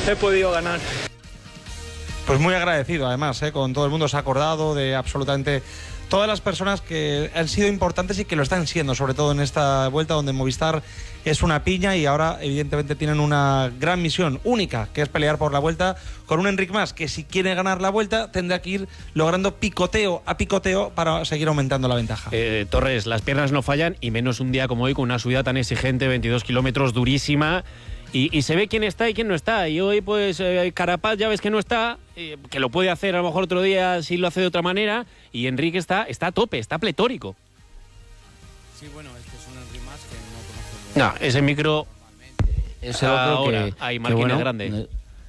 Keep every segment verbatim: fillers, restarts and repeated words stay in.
he podido ganar. Pues muy agradecido, además, ¿eh? Con todo el mundo se ha acordado de absolutamente todas las personas que han sido importantes y que lo están siendo, sobre todo en esta vuelta donde Movistar es una piña y ahora evidentemente tienen una gran misión única, que es pelear por la vuelta con un Enric Mas, que si quiere ganar la vuelta tendrá que ir logrando picoteo a picoteo para seguir aumentando la ventaja. Eh, Torres, las piernas no fallan y menos un día como hoy con una subida tan exigente, veintidós kilómetros, durísima. Y, y se ve quién está y quién no está. Y hoy, pues, eh, Carapaz ya ves que no está, eh, que lo puede hacer a lo mejor otro día si lo hace de otra manera. Y Enrique está, está a tope, está pletórico. Sí, bueno, este es un Enric Mas que no conozco. No, ese micro. Es el otro ahora, que. ahí, que Marquín bueno, es grande.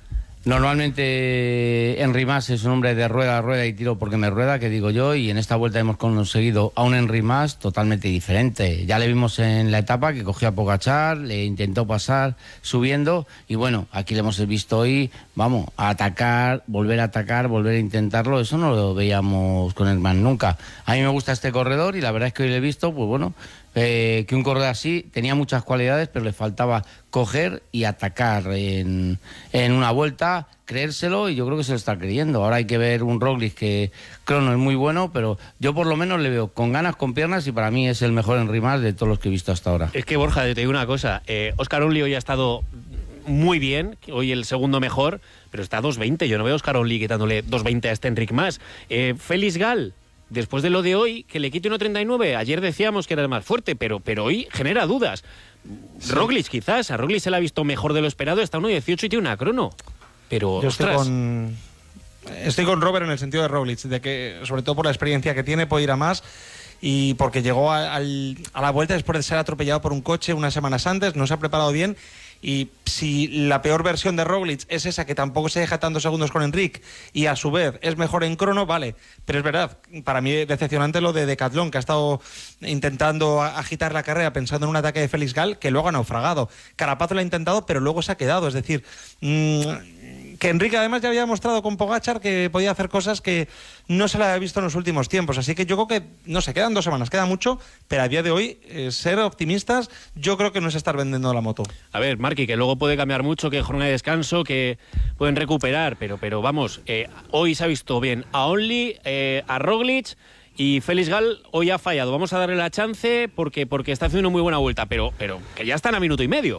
Normalmente Enric Mas es un hombre de rueda a rueda y tiro porque me rueda, que digo yo, y en esta vuelta hemos conseguido a un Enric Mas totalmente diferente. Ya le vimos en la etapa que cogió a Pogačar, le intentó pasar subiendo y bueno, aquí le hemos visto hoy, vamos, a atacar, volver a atacar, volver a intentarlo. Eso no lo veíamos con Enric Mas nunca. A mí me gusta este corredor y la verdad es que hoy le he visto, pues bueno, Eh, que un corredor así tenía muchas cualidades, pero le faltaba coger y atacar en, en una vuelta, creérselo, y yo creo que se lo está creyendo. Ahora hay que ver un Roglic que crono es muy bueno, pero yo por lo menos le veo con ganas, con piernas, y para mí es el mejor Enric Mas de todos los que he visto hasta ahora. Es que, Borja, te digo una cosa, eh, Óscar Onlí hoy ha estado muy bien, hoy el segundo mejor, pero está a dos veinte. Yo no veo a Óscar Onlí quitándole dos veinte a este Enric Mas. Eh, Félix Gal, después de lo de hoy, que le quite uno treinta y nueve. Ayer decíamos que era el más fuerte, pero, pero hoy genera dudas. Sí. Roglic quizás, a Roglic se le ha visto mejor de lo esperado, está a uno dieciocho y tiene una crono. Pero, Yo ostras. estoy con, estoy con Robert en el sentido de Roglic, de que sobre todo por la experiencia que tiene puede ir a más, y porque llegó a, al, a la vuelta después de ser atropellado por un coche unas semanas antes, no se ha preparado bien. Y si la peor versión de Roglic es esa, que tampoco se deja tantos segundos con Enric y a su vez es mejor en crono, vale, pero es verdad, para mí decepcionante lo de Decathlon, que ha estado intentando agitar la carrera pensando en un ataque de Félix Gal que luego ha naufragado. Carapaz lo ha intentado, pero luego se ha quedado, es decir, mmm, que Enrique además ya había demostrado con Pogačar que podía hacer cosas que no se le había visto en los últimos tiempos, así que yo creo que, no sé, quedan dos semanas, queda mucho, pero a día de hoy, eh, ser optimistas, yo creo que no es estar vendiendo la moto. A ver, Marqui, que luego puede cambiar mucho, que jornada de descanso, que pueden recuperar, pero, pero vamos, eh, hoy se ha visto bien a Onlí, eh, a Roglic, y Félix Gal hoy ha fallado. Vamos a darle la chance porque, porque está haciendo una muy buena vuelta, pero, pero que ya están a minuto y medio.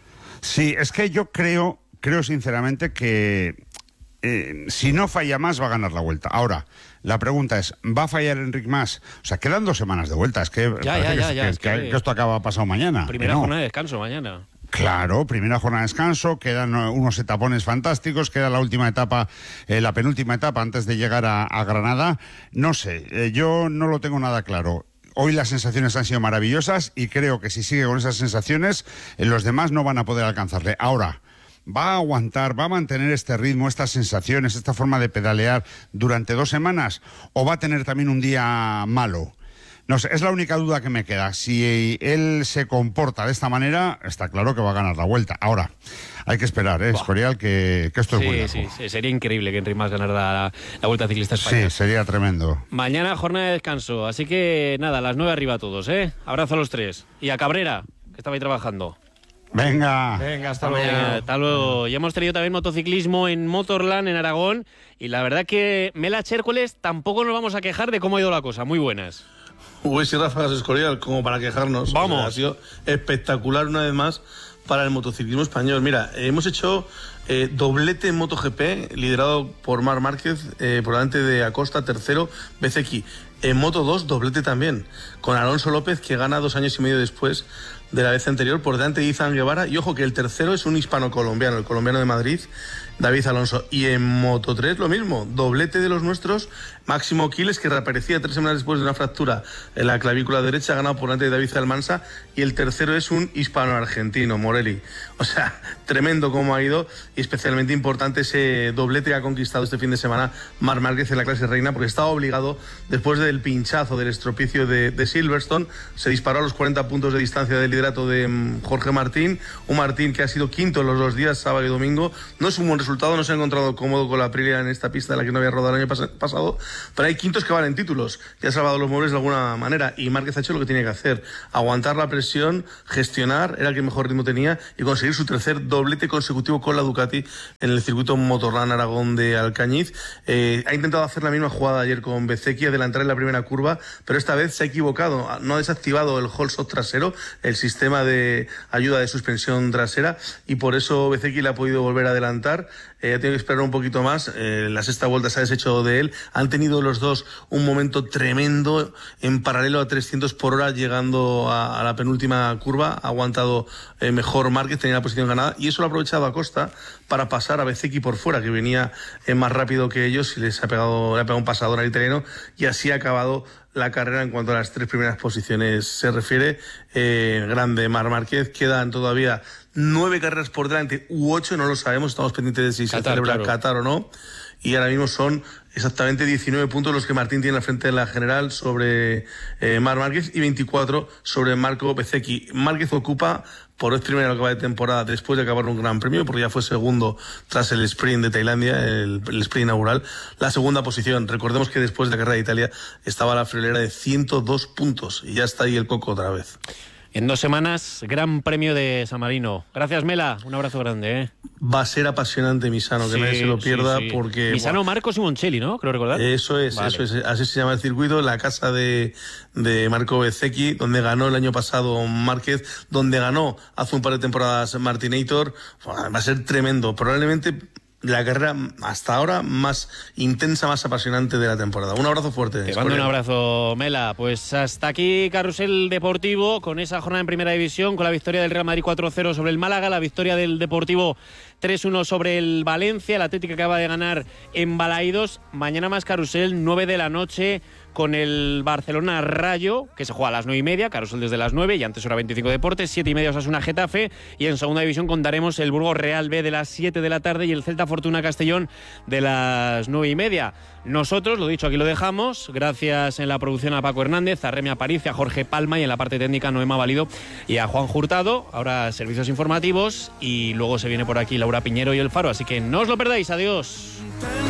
Sí, es que yo creo... Creo sinceramente que eh, si no falla más va a ganar la vuelta. Ahora, la pregunta es, ¿va a fallar Enric Mas? O sea, quedan dos semanas de vuelta. Es que, ya, ya, ya, que, ya, que, es que, que, que esto acaba pasado mañana. Primera no. jornada de descanso mañana. Claro, primera jornada de descanso, quedan unos etapones fantásticos, queda la última etapa, eh, la penúltima etapa antes de llegar a, a Granada. No sé, eh, yo no lo tengo nada claro. Hoy las sensaciones han sido maravillosas y creo que si sigue con esas sensaciones, eh, los demás no van a poder alcanzarle. Ahora, ¿va a aguantar, va a mantener este ritmo, estas sensaciones, esta forma de pedalear durante dos semanas? ¿O va a tener también un día malo? No sé, es la única duda que me queda. Si él se comporta de esta manera, está claro que va a ganar la vuelta. Ahora, hay que esperar, ¿eh, Escorial? Que, que esto sí, es bueno. Sí, sí, sería increíble que Enric Mas ganara la, la Vuelta Ciclista Española. Sí, sería tremendo. Mañana jornada de descanso, así que nada, a las nueve arriba todos, ¿eh? Abrazo a los tres. Y a Cabrera, que estaba ahí trabajando. Venga. Venga, hasta, hasta luego. Mañana, hasta luego. Ya hemos tenido también motociclismo en Motorland, en Aragón, y la verdad que Mela Chércoles tampoco nos vamos a quejar de cómo ha ido la cosa. Muy buenas. Uy, sí, Ráfagas Escorial, como para quejarnos. Vamos. O sea, ha sido espectacular una vez más para el motociclismo español. Mira, hemos hecho eh, doblete en MotoGP, liderado por Marc Márquez, eh, por delante de Acosta, tercero, Bezzecchi. En Moto dos, doblete también, con Alonso López, que gana dos años y medio después de la vez anterior, por delante de Izan Guevara. Y ojo que el tercero es un hispano-colombiano, el colombiano de Madrid, David Alonso. Y en Moto tres lo mismo, doblete de los nuestros, Máximo Quiles, que reaparecía tres semanas después de una fractura en la clavícula derecha, ha ganado por delante de David Almansa. Y el tercero es un hispano-argentino, Morelli. O sea, tremendo cómo ha ido, y especialmente importante ese doblete que ha conquistado este fin de semana Marc Márquez en la clase reina, porque estaba obligado, después del pinchazo, del estropicio de, de Silverstone, se disparó a los cuarenta puntos de distancia del liderato de um, Jorge Martín, un Martín que ha sido quinto en los dos días, sábado y domingo. No es un buen resultado, no se ha encontrado cómodo con la Aprilia en esta pista de la que no había rodado el año pas pasado, pero hay quintos que valen títulos, y ha salvado los muebles de alguna manera, y Márquez ha hecho lo que tiene que hacer, aguantar la presión, gestionar, era el que mejor ritmo tenía, y conseguir su tercer doblete consecutivo con la Ducati en el circuito Motorland Aragón de Alcañiz. Eh, ha intentado hacer la misma jugada ayer con Bezzecchi, adelantar en la primera curva, pero esta vez se ha equivocado, no ha desactivado el hold stop trasero, el sistema de ayuda de suspensión trasera, y por eso Bezzecchi le ha podido volver a adelantar. Eh, ha tenido que esperar un poquito más, eh, la sexta vuelta se ha deshecho de él. Han tenido los dos un momento tremendo en paralelo a trescientos por hora, llegando a, a la penúltima curva. Ha aguantado eh, mejor Márquez, tenía la posición ganada, y eso lo ha aprovechado Acosta para pasar a Bezzecchi por fuera, que venía eh, más rápido que ellos, y les ha pegado, le ha pegado un pasador al italiano, y así ha acabado la carrera en cuanto a las tres primeras posiciones se refiere. Eh, grande Marc Márquez, quedan todavía nueve carreras por delante, u ocho, no lo sabemos, estamos pendientes de si Qatar, se celebra claro. Qatar o no, y ahora mismo son exactamente diecinueve puntos los que Martín tiene al frente de la general sobre eh, Marc Márquez, y veinticuatro sobre Marco Bezzecchi. Márquez ocupa por vez primera lo que va de temporada, después de acabar un gran premio, porque ya fue segundo tras el sprint de Tailandia, el, el sprint inaugural, la segunda posición. Recordemos que después de la carrera de Italia estaba la friolera de ciento dos puntos, y ya está ahí el coco otra vez. En dos semanas, Gran Premio de San Marino. Gracias, Mela. Un abrazo grande, ¿eh? Va a ser apasionante Misano, que sí, nadie se lo pierda, sí, sí. porque... Misano, bueno, Marco Simoncelli, ¿no? Creo recordar. Eso es, vale. eso es. Así se llama el circuito, la casa de, de Marco Bezzecchi, donde ganó el año pasado Márquez, donde ganó hace un par de temporadas Martinator. Bueno, va a ser tremendo. Probablemente la carrera hasta ahora más intensa, más apasionante de la temporada. Un abrazo fuerte. Te mando un abrazo, Mela. Pues hasta aquí Carrusel Deportivo, con esa jornada en Primera División, con la victoria del Real Madrid cuatro cero sobre el Málaga, la victoria del Deportivo tres uno sobre el Valencia, el Atlético que acaba de ganar en Balaídos. Mañana más Carrusel, nueve de la noche, con el Barcelona Rayo, que se juega a las nueve y media, Carrusel desde las nueve, y antes hora veinticinco Deportes, siete y media Osasuna Getafe, y en Segunda División contaremos el Burgos Real B de las siete de la tarde y el Celta Fortuna Castellón de las nueve y media. Nosotros, lo dicho, aquí lo dejamos. Gracias en la producción a Paco Hernández, a Remi Aparicio, a Jorge Palma, y en la parte técnica Noema Valido y a Juan Hurtado. Ahora servicios informativos, y luego se viene por aquí Laura Piñero y El Faro, así que no os lo perdáis. Adiós.